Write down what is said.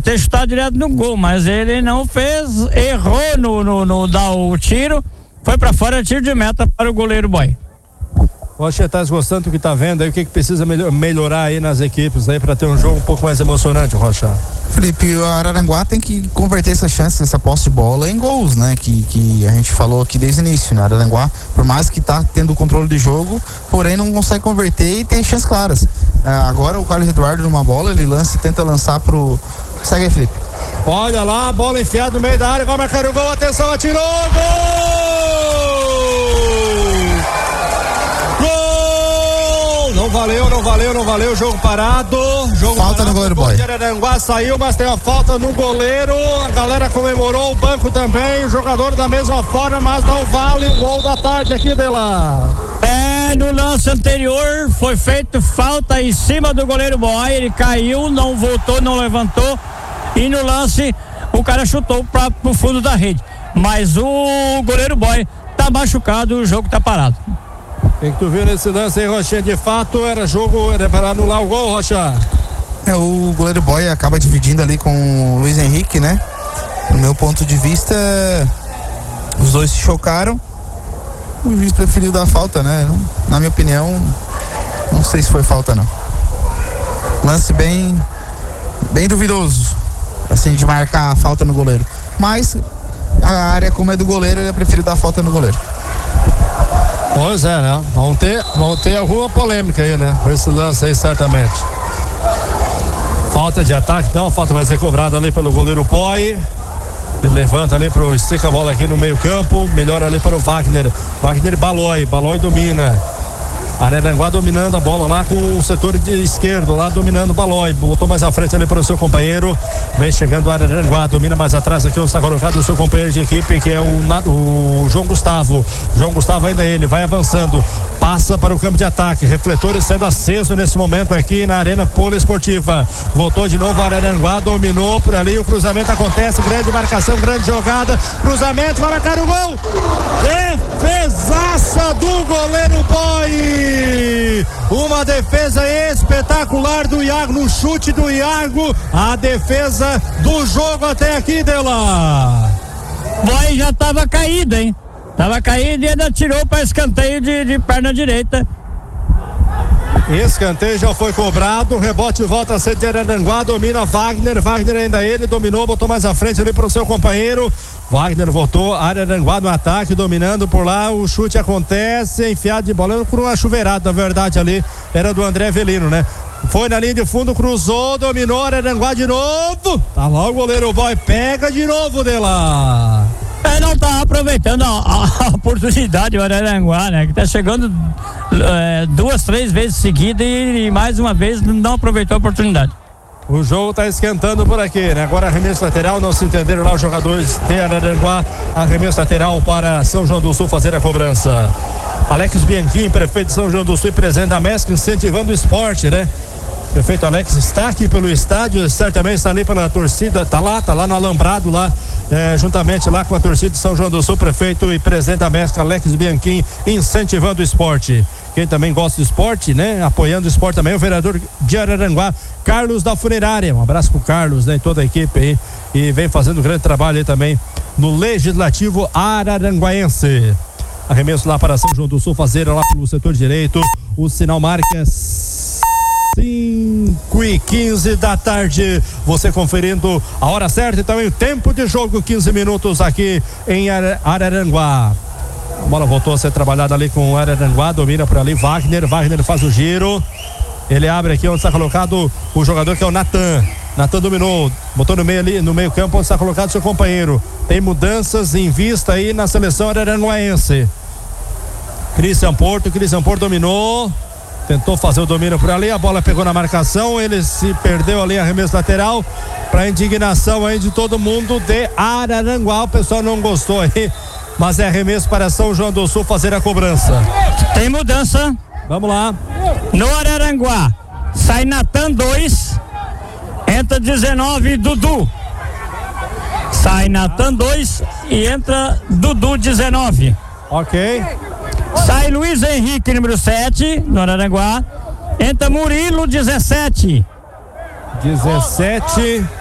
ter chutado direto no gol, mas ele não fez, errou no dar o tiro, foi pra fora, tiro de meta para o goleiro Boy. Você tá gostando do que tá vendo aí? O que precisa melhorar aí nas equipes aí para ter um jogo um pouco mais emocionante, Rocha? Felipe, o Araranguá tem que converter essa chance, essa posse de bola em gols, né? Que a gente falou aqui desde o início, né? Araranguá, por mais que tá tendo o controle de jogo, porém não consegue converter e tem chances claras. Agora o Carlos Eduardo numa bola, ele lança e tenta lançar pro... Segue aí, Felipe. Olha lá, bola enfiada no meio da área, vai marcar o gol, atenção, atirou, gol! Não valeu, jogo parado. Falta no goleiro Boy. Araranguá saiu, mas tem a falta no goleiro. A galera comemorou, o banco também. O jogador da mesma forma, mas não vale o gol da tarde aqui dela. No lance anterior foi feito falta em cima do goleiro Boy. Ele caiu, não voltou, não levantou. E no lance o cara chutou pro fundo da rede. Mas o goleiro Boy tá machucado, o jogo tá parado. O que tu viu nesse lance aí, Rochinha? De fato, era para anular o gol, Rocha? O goleiro Boy acaba dividindo ali com o Luiz Henrique, né? No meu ponto de vista, os dois se chocaram. O juiz preferiu dar falta, né? Na minha opinião, não sei se foi falta, não. Lance bem duvidoso, assim, de marcar a falta no goleiro. Mas a área, como é do goleiro, ele preferiu dar falta no goleiro. Pois é, né? Vão ter alguma polêmica aí, né? Por esse lance aí, certamente. Falta de ataque, então a falta vai ser cobrada ali pelo goleiro Boy. Ele levanta ali estica a bola aqui no meio campo, melhora ali para o Wagner. Wagner Balói domina. Araranguá dominando a bola lá com o setor de esquerdo, lá dominando o Balói, botou mais à frente ali para o seu companheiro, vem chegando o Araranguá, domina mais atrás aqui, está colocado o seu companheiro de equipe, que é o João Gustavo. João Gustavo ainda ele, vai avançando, passa para o campo de ataque, refletores sendo aceso nesse momento aqui na Arena Poliesportiva. Voltou de novo o Araranguá, dominou por ali, o cruzamento acontece, grande marcação, grande jogada, cruzamento, vai marcar o gol, defesaça do goleiro Boy. Uma defesa espetacular do Iago, no chute do Iago, a defesa do jogo até aqui, Dela. Boy já tava caído, hein? Tava caído e ainda tirou para escanteio de perna direita. Escanteio já foi cobrado, rebote volta a ser de Araranguá, domina Wagner ainda ele, dominou, botou mais à frente ali para o seu companheiro. Wagner voltou, Araranguá no ataque, dominando por lá, o chute acontece, enfiado de bola por uma chuveirada, na verdade ali, era do André Avelino, né? Foi na linha de fundo, cruzou, dominou, Araranguá de novo, tá lá o goleiro Boy, pega de novo dela. Não tá aproveitando a oportunidade o Araranguá, né? Que tá chegando 2, 3 vezes seguidas e mais uma vez não aproveitou a oportunidade. O jogo tá esquentando por aqui, né? Agora arremesso lateral, não se entenderam lá os jogadores de Araranguá, arremesso lateral para São João do Sul fazer a cobrança. Alex Bianchim, prefeito de São João do Sul e presidente da MESC, incentivando o esporte, né? Prefeito Alex está aqui pelo estádio, certamente está ali pela torcida, tá lá no alambrado lá, juntamente lá com a torcida de São João do Sul, prefeito e presidente da MESC, Alex Bianchim, incentivando o esporte. Quem também gosta do esporte, né? Apoiando o esporte também, o vereador de Araranguá, Carlos da Funerária. Um abraço pro Carlos, né? E toda a equipe aí. E vem fazendo um grande trabalho aí também no Legislativo Araranguaense. Arremesso lá para São João do Sul, fazer lá pelo setor direito. O sinal marca 5:15 da tarde. Você conferindo a hora certa e também o tempo de jogo, 15 minutos aqui em Araranguá. A bola voltou a ser trabalhada ali com o Araranguá, domina por ali Wagner faz o giro, ele abre aqui onde está colocado o jogador que é o Natan dominou, botou no meio ali, no meio campo onde está colocado seu companheiro. Tem mudanças em vista aí na seleção araranguaense. Christian Porto dominou, tentou fazer o domínio por ali, a bola pegou na marcação, ele se perdeu ali, arremesso lateral, para indignação aí de todo mundo de Araranguá. O pessoal não gostou aí, mas é arremesso para São João do Sul fazer a cobrança. Tem mudança. Vamos lá. No Araranguá, sai Natan 2, entra 19 Dudu. Sai Natan 2 e entra Dudu 19. Ok. Sai Luiz Henrique, número 7, no Araranguá. Entra Murilo 17.